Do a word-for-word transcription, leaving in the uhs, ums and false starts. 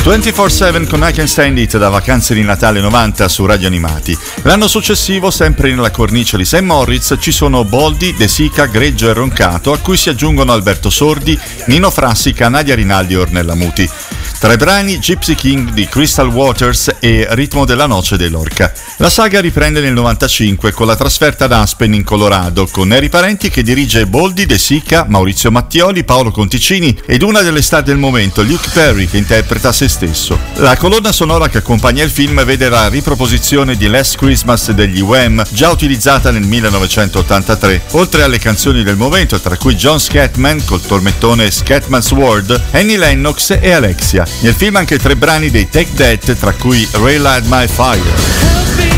ventiquattro sette con I Can't Stand It da Vacanze di Natale novanta su Radio Animati. L'anno successivo, sempre nella cornice di Sam Morris, ci sono Boldi, De Sica, Greggio e Roncato, a cui si aggiungono Alberto Sordi, Nino Frassica, Nadia Rinaldi e Ornella Muti. Tra i brani Gypsy King di Crystal Waters e Ritmo della Noce dei Lorca. La saga riprende nel novantacinque con la trasferta ad Aspen in Colorado, con Neri Parenti che dirige Boldi, De Sica, Maurizio Mattioli, Paolo Conticini ed una delle star del momento, Luke Perry, che interpreta se stesso. La colonna sonora che accompagna il film vede la riproposizione di Last Christmas degli Wham, già utilizzata nel millenovecentottantatré, oltre alle canzoni del momento, tra cui John Scatman col tormentone Scatman's World, Annie Lennox e Alexia. Nel film anche tre brani dei Take That, tra cui Relight My Fire.